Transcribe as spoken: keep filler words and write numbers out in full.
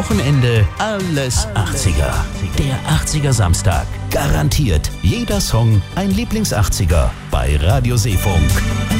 Wochenende alles achtziger. Der achtziger Samstag. Garantiert jeder Song ein Lieblings-achtziger bei Radio Seefunk.